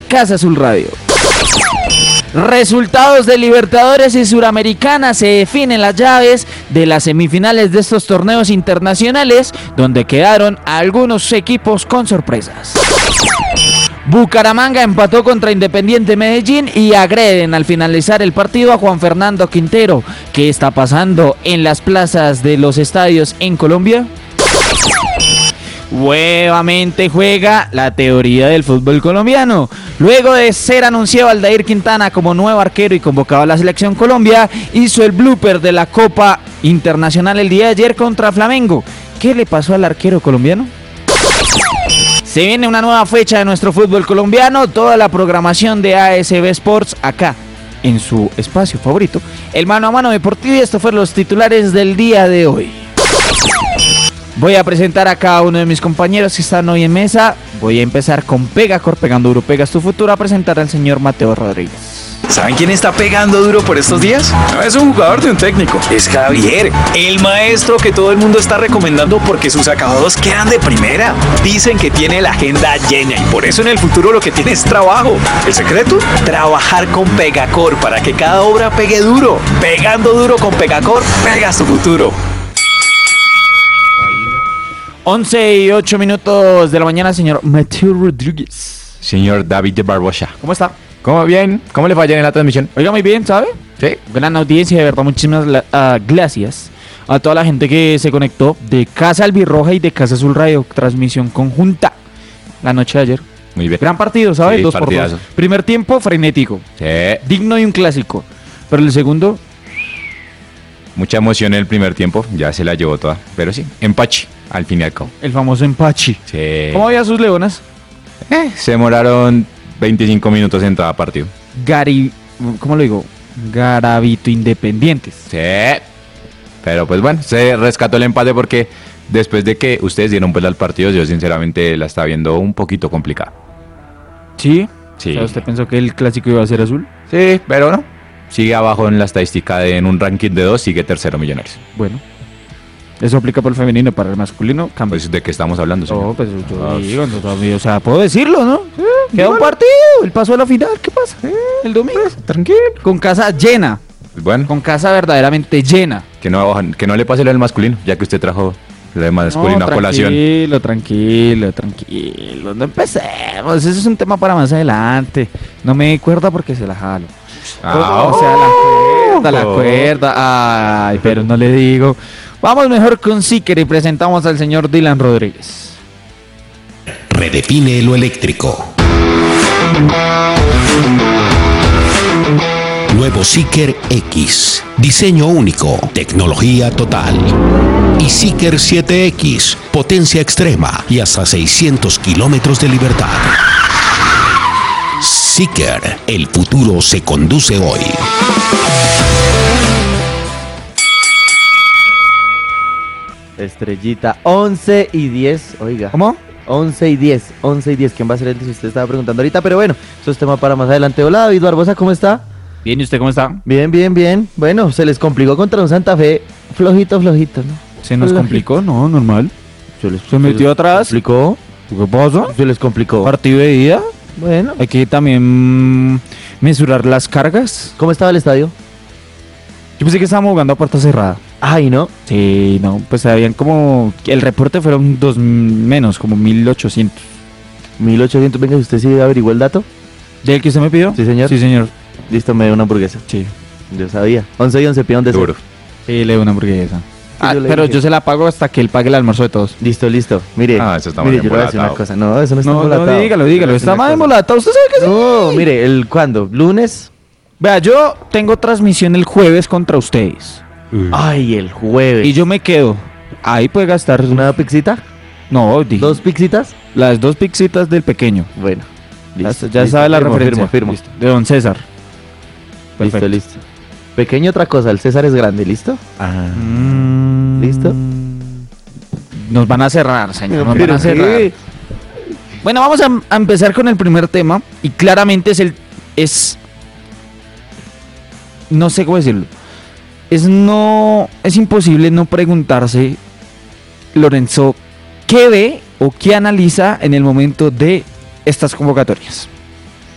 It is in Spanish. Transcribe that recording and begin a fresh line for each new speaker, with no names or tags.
Casa Azul Radio. Resultados de Libertadores y Suramericana. Se definen las llaves de las semifinales de estos torneos internacionales, donde quedaron algunos equipos con sorpresas. Bucaramanga empató contra Independiente Medellín y agreden al finalizar el partido a Juan Fernando Quintero. ¿Qué está pasando en las plazas de los estadios en Colombia? Nuevamente juega la teoría del fútbol colombiano. Luego de ser anunciado Aldair Quintana como nuevo arquero y convocado a la Selección Colombia, hizo el blooper de la Copa Internacional el día de ayer contra Flamengo. ¿Qué le pasó al arquero colombiano? Se viene una nueva fecha de nuestro fútbol colombiano, toda la programación de ASB Sports acá, en su espacio favorito, el Mano a Mano Deportivo, y estos fueron los titulares del día de hoy. Voy a presentar a cada uno de mis compañeros que están hoy en mesa. Voy a empezar con Pegacor, pegando duro, pegas tu futuro, a presentar al señor Mateo Rodríguez.
¿Saben quién está pegando duro por estos días? No es un jugador de un técnico, es Javier, el maestro que todo el mundo está recomendando porque sus acabados quedan de primera. Dicen que tiene la agenda llena y por eso en el futuro lo que tiene es trabajo. ¿El secreto? Trabajar con Pegacor para que cada obra pegue duro. Pegando duro con Pegacor, pegas tu futuro.
11:08 de la mañana, señor Mateo Rodríguez.
Señor David de Barbosa.
¿Cómo está?
¿Cómo bien? ¿Cómo le falla en la transmisión?
Oiga, muy bien, ¿sabe?
Sí.
Gran audiencia, de verdad, muchísimas gracias a toda la gente que se conectó de Casa Albirroja y de Casa Azul Radio, transmisión conjunta la noche de ayer.
Muy bien.
Gran partido, ¿sabes?
Sí,
2 por 2. Primer tiempo, frenético.
Sí.
Digno de un clásico. Pero el segundo...
Mucha emoción en el primer tiempo, ya se la llevó toda. Pero sí, empache, al fin y al cabo.
El famoso empache.
Sí.
¿Cómo había sus leonas?
Se demoraron 25 minutos en cada partido.
¿Cómo lo digo? Garavito Independientes.
Sí. Pero pues bueno, se rescató el empate porque después de que ustedes dieron vuelta al partido, yo sinceramente la estaba viendo un poquito complicada.
¿Sí?
Sí.
O sea, ¿usted pensó que el clásico iba a ser azul?
Sí, pero no. Sigue abajo en la estadística en un ranking de 2, sigue tercero Millonarios.
Bueno. Eso aplica para el femenino, para el masculino, cambia.
Pues, ¿de qué estamos hablando, señor?
No, pues yo digo, o sea, puedo decirlo, ¿no? Queda un partido, el paso a la final, ¿qué pasa? El domingo.
Tranquilo.
Con casa llena.
Bueno.
Con casa verdaderamente llena.
Que no le pase lo del masculino, ya que usted trajo lo del masculino a colación.
Tranquilo. No empecemos, ese es un tema para más adelante. No me acuerda porque se la jalo. O sea, la cuerda. Ay, pero no le digo. Vamos mejor con Seeker y presentamos al señor Dylan Rodríguez.
Redefine lo eléctrico. Nuevo Seeker X. Diseño único, tecnología total. Y Seeker 7X, potencia extrema y hasta 600 kilómetros de libertad. Seeker, el futuro se conduce hoy.
Estrellita, 11:10, oiga.
¿Cómo?
11:10. ¿Quién va a ser el que usted estaba preguntando ahorita? Pero bueno, eso es tema para más adelante. Hola, David Barbosa, ¿cómo está?
Bien, ¿y usted cómo está?
Bien. Bueno, se les complicó contra un Santa Fe flojito, ¿no?
¿Se nos complicó? No, normal. ¿Se metió atrás?
¿Se complicó?
¿Qué pasó?
Se les complicó.
¿Partido de ida?
Bueno.
Hay que también mesurar las cargas.
¿Cómo estaba el estadio?
Yo pensé que estábamos jugando a puerta cerrada.
Ay, ¿no?
Sí, no, pues habían como... El reporte fueron 2 menos, como 1800.
1800, venga, ¿usted sí averiguó el dato?
¿Del que usted me pidió?
Sí, señor.
Sí, señor.
Listo, me dio una hamburguesa.
Sí.
Yo sabía. 11:11, pide un deseo.
Duro.
Sí, le doy una hamburguesa.
yo le
Pero
dije.
yo se la pago hasta que él pague el almuerzo de todos.
Listo. Mire,
Eso está
mire,
mal
yo le voy a decir una
embolatado.
cosa. No, eso no está
No,
embolatado.
dígalo. Está más embolatado. ¿Usted sabe que sí?
No, mire, ¿cuándo? ¿Lunes?
Vea, yo tengo transmisión el jueves contra ustedes.
Ay, el jueves.
Y yo me quedo. Ahí puede gastar
¿Una pixita?
No,
¿2 pixitas?
las 2 pixitas del pequeño.
Bueno. Listo,
Ya
listo,
sabe la
firmo,
referencia.
Firmo.
Listo. De don César. Perfecto.
Listo. Pequeño otra cosa, el César es grande, ¿listo? ¿Listo?
Nos van a cerrar, señor. Nos van
Pero
a cerrar.
¿qué?
Bueno, vamos a empezar con el primer tema. Y claramente no sé cómo decirlo. Es imposible no preguntarse, Lorenzo, ¿qué ve o qué analiza en el momento de estas convocatorias?